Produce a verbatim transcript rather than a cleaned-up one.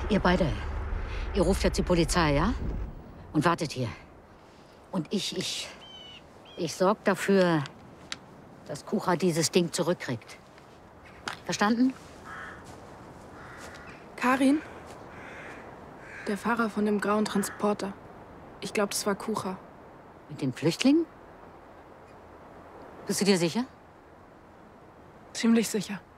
Ihr beide, ihr ruft jetzt die Polizei, ja? Und wartet hier. Und ich, ich, ich sorge dafür, dass Kucha dieses Ding zurückkriegt. Verstanden? Karin? Der Fahrer von dem grauen Transporter. Ich glaube, das war Kucha. Mit den Flüchtlingen? Bist du dir sicher? Ziemlich sicher.